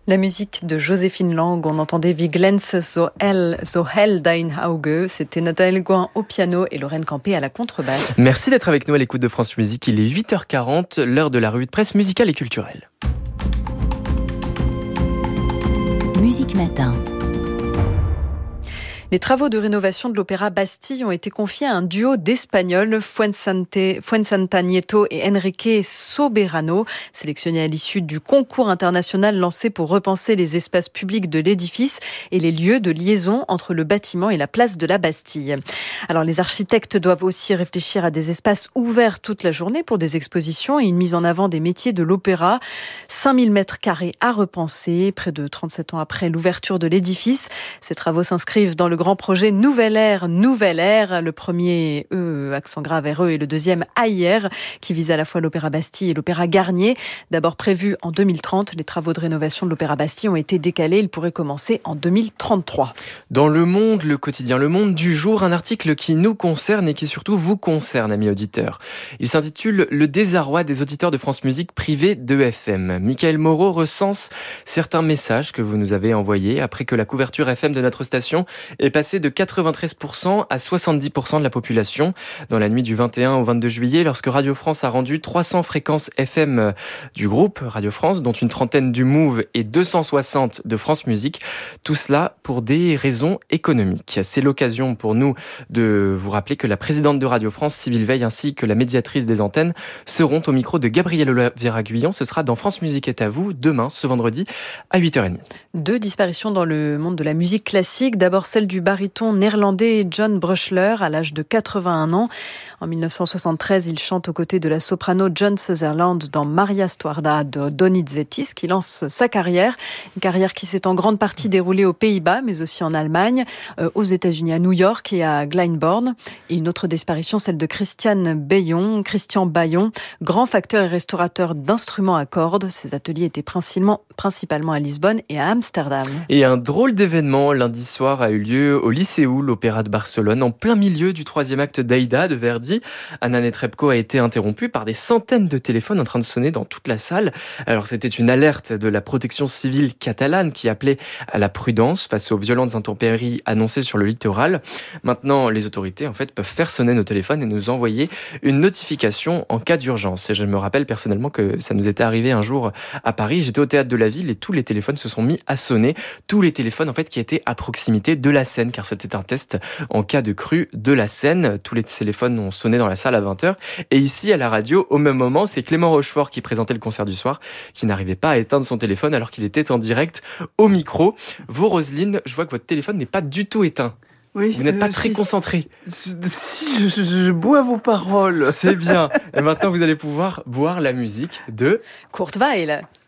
La musique de Joséphine Lang, on entendait Wie glänzt so hell dein Auge. C'était Nathalie Gouin au piano et Lorraine Campé à la contrebasse. Merci d'être avec nous à l'écoute de France Musique. Il est 8h40, l'heure de la revue de presse musicale et culturelle. Musique Matin. Les travaux de rénovation de l'Opéra Bastille ont été confiés à un duo d'Espagnols, Fuensanta Nieto et Enrique Soberano, sélectionnés à l'issue du concours international lancé pour repenser les espaces publics de l'édifice et les lieux de liaison entre le bâtiment et la place de la Bastille. Alors les architectes doivent aussi réfléchir à des espaces ouverts toute la journée pour des expositions et une mise en avant des métiers de l'opéra. 5000 mètres carrés à repenser, près de 37 ans après l'ouverture de l'édifice. Ces travaux s'inscrivent dans le grand projet Nouvelle Ère. Le premier accent grave RE et le deuxième AIR, qui vise à la fois l'Opéra Bastille et l'Opéra Garnier. D'abord prévu en 2030, les travaux de rénovation de l'Opéra Bastille ont été décalés. Ils pourraient commencer en 2033. Dans Le Monde, le quotidien Le Monde du jour, un article qui nous concerne et qui surtout vous concerne, amis auditeurs. Il s'intitule « Le désarroi des auditeurs de France Musique privés de FM ». Michael Moreau recense certains messages que vous nous avez envoyés après que la couverture FM de notre station est passée de 93% à 70% de la population. Dans la nuit du 21 au 22 juillet, lorsque Radio France a rendu 300 fréquences FM du groupe Radio France, dont une trentaine du Move et 260 de France Musique. Tout cela pour des raisons économiques. C'est l'occasion pour nous de vous rappeler que la présidente de Radio France, Sybille Veil, ainsi que la médiatrice des antennes seront au micro de Gabriel Oliveira-Guyon. Ce sera dans France Musique est à vous, demain, ce vendredi, à 8h30. 2 disparitions dans le monde de la musique classique. D'abord celle du baryton néerlandais John Bruchler à l'âge de 81 ans. En 1973, il chante aux côtés de la soprano John Sutherland dans Maria Stuarda de Donizetti, qui lance sa carrière. Une carrière qui s'est en grande partie déroulée aux Pays-Bas, mais aussi en Allemagne, aux États-Unis, à New York et à Glyndebourne. Et une autre disparition, celle de Christian Bayon, grand facteur et restaurateur d'instruments à cordes. Ses ateliers étaient principalement à Lisbonne et à Amsterdam. Et un drôle d'événement lundi soir a eu lieu au Liceu, l'Opéra de Barcelone, en plein milieu du 3e acte d'Aïda de Verdi. Anna Netrebko a été interrompue par des centaines de téléphones en train de sonner dans toute la salle. Alors c'était une alerte de la protection civile catalane qui appelait à la prudence face aux violentes intempéries annoncées sur le littoral. Maintenant, les autorités peuvent faire sonner nos téléphones et nous envoyer une notification en cas d'urgence. Et je me rappelle personnellement que ça nous était arrivé un jour à Paris. J'étais au théâtre de la ville et tous les téléphones se sont mis à sonner. Tous les téléphones qui étaient à proximité de la Seine, car c'était un test en cas de crue de la Seine. Tous les téléphones ont sonné dans la salle à 20h. Et ici, à la radio, au même moment, c'est Clément Rochefort qui présentait le concert du soir, qui n'arrivait pas à éteindre son téléphone alors qu'il était en direct au micro. Vous, Roselyne, je vois que votre téléphone n'est pas du tout éteint. Oui, vous n'êtes pas très concentré. Si, je bois vos paroles. C'est bien. Et maintenant, vous allez pouvoir boire la musique de Kurt Weill.